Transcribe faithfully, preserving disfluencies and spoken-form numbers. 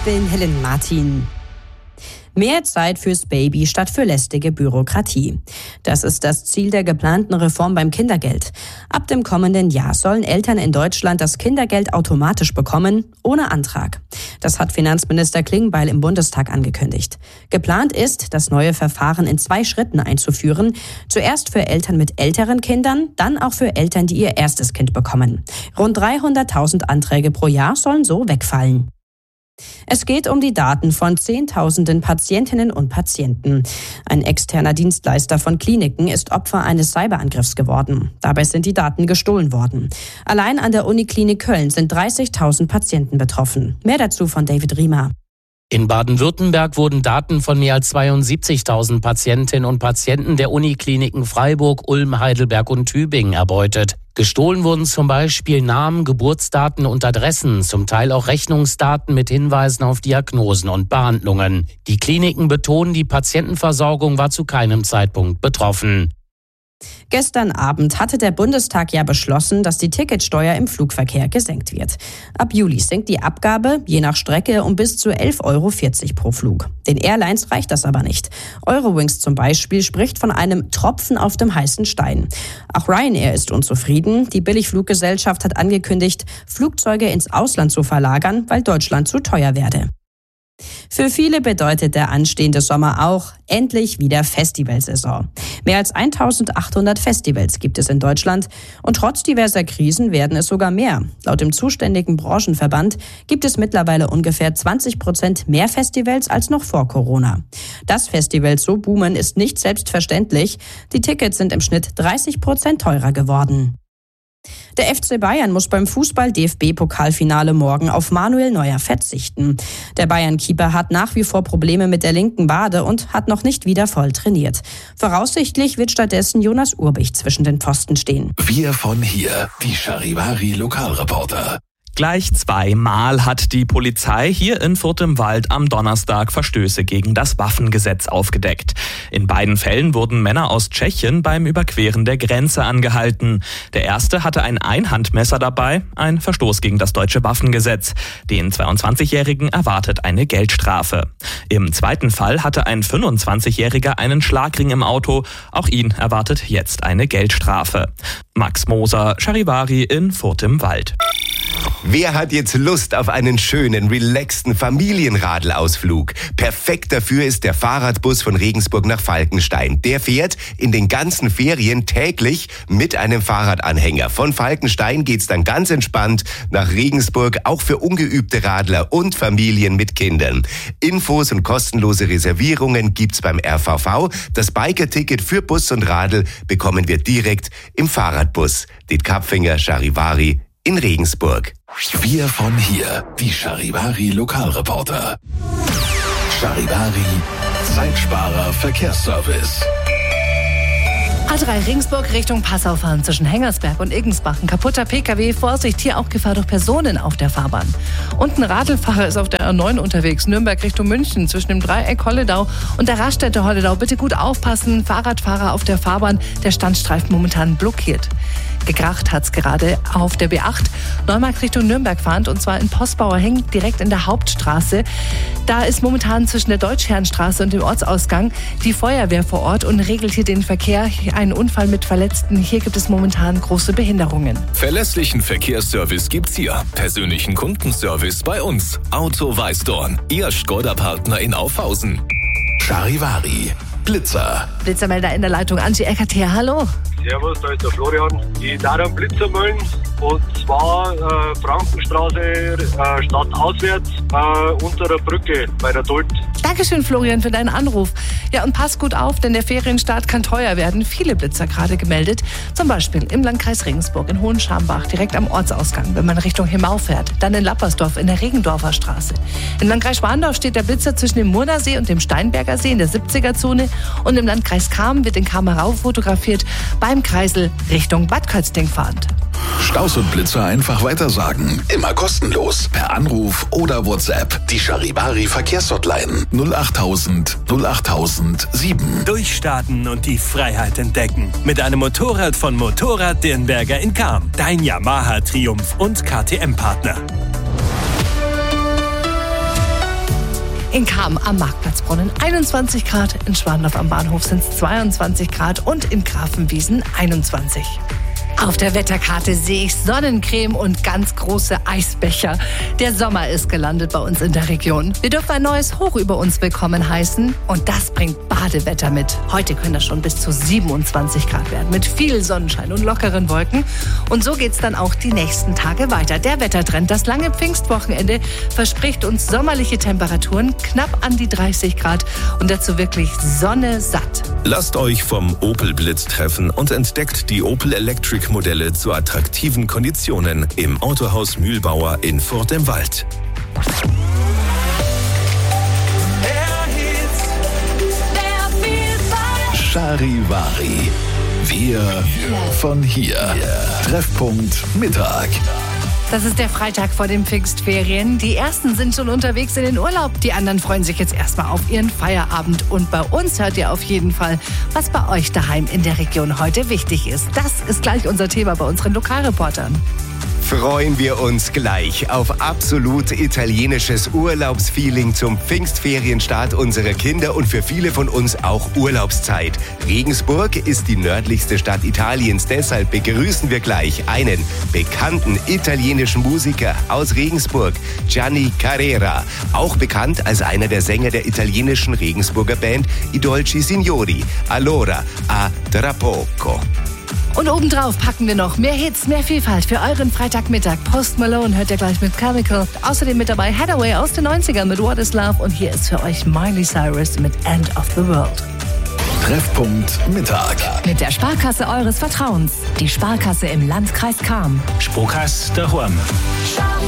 bin Helen Martin. Mehr Zeit fürs Baby statt für lästige Bürokratie. Das ist das Ziel der geplanten Reform beim Kindergeld. Ab dem kommenden Jahr sollen Eltern in Deutschland das Kindergeld automatisch bekommen, ohne Antrag. Das hat Finanzminister Klingbeil im Bundestag angekündigt. Geplant ist, das neue Verfahren in zwei Schritten einzuführen. Zuerst für Eltern mit älteren Kindern, dann auch für Eltern, die ihr erstes Kind bekommen. Rund dreihunderttausend Anträge pro Jahr sollen so wegfallen. Es geht um die Daten von Zehntausenden Patientinnen und Patienten. Ein externer Dienstleister von Kliniken ist Opfer eines Cyberangriffs geworden. Dabei sind die Daten gestohlen worden. Allein an der Uniklinik Köln sind dreißigtausend Patienten betroffen. Mehr dazu von David Riemer. In Baden-Württemberg wurden Daten von mehr als zweiundsiebzigtausend Patientinnen und Patienten der Unikliniken Freiburg, Ulm, Heidelberg und Tübingen erbeutet. Gestohlen wurden zum Beispiel Namen, Geburtsdaten und Adressen, zum Teil auch Rechnungsdaten mit Hinweisen auf Diagnosen und Behandlungen. Die Kliniken betonen, die Patientenversorgung war zu keinem Zeitpunkt betroffen. Gestern Abend hatte der Bundestag ja beschlossen, dass die Ticketsteuer im Flugverkehr gesenkt wird. Ab Juli sinkt die Abgabe, je nach Strecke, um bis zu elf Euro vierzig pro Flug. Den Airlines reicht das aber nicht. Eurowings zum Beispiel spricht von einem Tropfen auf dem heißen Stein. Auch Ryanair ist unzufrieden. Die Billigfluggesellschaft hat angekündigt, Flugzeuge ins Ausland zu verlagern, weil Deutschland zu teuer werde. Für viele bedeutet der anstehende Sommer auch endlich wieder Festivalsaison. Mehr als eintausendachthundert Festivals gibt es in Deutschland und trotz diverser Krisen werden es sogar mehr. Laut dem zuständigen Branchenverband gibt es mittlerweile ungefähr zwanzig Prozent mehr Festivals als noch vor Corona. Dass Festivals so boomen, ist nicht selbstverständlich. Die Tickets sind im Schnitt dreißig Prozent teurer geworden. Der F C Bayern muss beim Fußball-D F B-Pokalfinale morgen auf Manuel Neuer verzichten. Der Bayern-Keeper hat nach wie vor Probleme mit der linken Wade und hat noch nicht wieder voll trainiert. Voraussichtlich wird stattdessen Jonas Urbich zwischen den Pfosten stehen. Wir von hier, die Charivari-Lokalreporter. Gleich zweimal hat die Polizei hier in Fürth im Wald am Donnerstag Verstöße gegen das Waffengesetz aufgedeckt. In beiden Fällen wurden Männer aus Tschechien beim Überqueren der Grenze angehalten. Der erste hatte ein Einhandmesser dabei, ein Verstoß gegen das deutsche Waffengesetz. Den zweiundzwanzigjährigen erwartet eine Geldstrafe. Im zweiten Fall hatte ein fünfundzwanzigjähriger einen Schlagring im Auto. Auch ihn erwartet jetzt eine Geldstrafe. Max Moser, Charivari in Fürth im Wald. Wer hat jetzt Lust auf einen schönen, relaxten Familienradelausflug? Perfekt dafür ist der Fahrradbus von Regensburg nach Falkenstein. Der fährt in den ganzen Ferien täglich mit einem Fahrradanhänger. Von Falkenstein geht's dann ganz entspannt nach Regensburg, auch für ungeübte Radler und Familien mit Kindern. Infos und kostenlose Reservierungen gibt's beim R V V. Das Biker-Ticket für Bus und Radl bekommen wir direkt im Fahrradbus. Den Kapfinger Charivari in Regensburg. Wir von hier, die Charivari-Lokalreporter. Charivari, Zeitsparer Verkehrsservice. A drei Regensburg Richtung Passau fahren zwischen Hengersberg und Iggensbach. Ein kaputter P K W. Vorsicht, hier auch Gefahr durch Personen auf der Fahrbahn. Und ein Radlfahrer ist auf der R neun unterwegs. Nürnberg Richtung München zwischen dem Dreieck Holledau und der Raststätte Holledau. Bitte gut aufpassen. Fahrradfahrer auf der Fahrbahn. Der Standstreifen momentan blockiert. Gekracht hat's gerade auf der B acht. Neumarkt Richtung Nürnberg fahrend und zwar in Postbauer Heng direkt in der Hauptstraße. Da ist momentan zwischen der Deutschherrenstraße und dem Ortsausgang die Feuerwehr vor Ort und regelt hier den Verkehr. Ein Unfall mit Verletzten. Hier gibt es momentan große Behinderungen. Verlässlichen Verkehrsservice gibt's hier. Persönlichen Kundenservice bei uns. Auto Weißdorn. Ihr Skoda-Partner in Aufhausen. Charivari. Blitzer. Blitzermelder in der Leitung. Angie Eckert hier. Hallo. Servus, da ist der Florian. Ich darf einen Blitzer melden. Und zwar äh, Frankenstraße, äh, stadtauswärts, äh, unter der Brücke bei der Dult. Dankeschön, Florian, für deinen Anruf. Ja, und pass gut auf, denn der Ferienstart kann teuer werden. Viele Blitzer gerade gemeldet. Zum Beispiel im Landkreis Regensburg, in Hohenschambach, direkt am Ortsausgang, wenn man Richtung Himau fährt. Dann in Lappersdorf, in der Regendorfer Straße. Im Landkreis Schwandorf steht der Blitzer zwischen dem Murnersee und dem Steinberger See in der siebziger-Zone. Und im Landkreis Cham wird in Kamerau fotografiert, beim Kreisel Richtung Bad Kötzting fahrend. Staus und Blitzer einfach weitersagen. Immer kostenlos. Per Anruf oder WhatsApp. Die Charivari Verkehrshotline null achttausend null achttausend sieben. Durchstarten und die Freiheit entdecken. Mit einem Motorrad von Motorrad Dirnberger in Cham. Dein Yamaha Triumph und K T M-Partner. In Cham am Marktplatzbrunnen einundzwanzig Grad, in Schwandorf am Bahnhof sind es zweiundzwanzig Grad und in Grafenwiesen einundzwanzig. Auf der Wetterkarte sehe ich Sonnencreme und ganz große Eisbecher. Der Sommer ist gelandet bei uns in der Region. Wir dürfen ein neues Hoch über uns willkommen heißen und das bringt Badewetter mit. Heute können das schon bis zu siebenundzwanzig Grad werden mit viel Sonnenschein und lockeren Wolken. Und so geht's dann auch die nächsten Tage weiter. Der Wettertrend, das lange Pfingstwochenende, verspricht uns sommerliche Temperaturen knapp an die dreißig Grad und dazu wirklich Sonne satt. Lasst euch vom Opel Blitz treffen und entdeckt die Opel Electric Modelle zu attraktiven Konditionen im Autohaus Mühlbauer in Furt im Wald. Charivari. Wir von hier. Treffpunkt Mittag. Das ist der Freitag vor den Pfingstferien. Die ersten sind schon unterwegs in den Urlaub. Die anderen freuen sich jetzt erstmal auf ihren Feierabend. Und bei uns hört ihr auf jeden Fall, was bei euch daheim in der Region heute wichtig ist. Das ist gleich unser Thema bei unseren Lokalreportern. Freuen wir uns gleich auf absolut italienisches Urlaubsfeeling zum Pfingstferienstart unserer Kinder und für viele von uns auch Urlaubszeit. Regensburg ist die nördlichste Stadt Italiens, deshalb begrüßen wir gleich einen bekannten italienischen Musiker aus Regensburg, Gianni Carrera, auch bekannt als einer der Sänger der italienischen Regensburger Band I Dolci Signori. Allora, a tra poco. Und obendrauf packen wir noch mehr Hits, mehr Vielfalt für euren Freitagmittag. Post Malone hört ihr gleich mit Chemical. Außerdem mit dabei Hathaway aus den neunzigern mit What is Love. Und hier ist für euch Miley Cyrus mit End of the World. Treffpunkt Mittag. Mit der Sparkasse eures Vertrauens. Die Sparkasse im Landkreis Cham. Sparkasse daheim.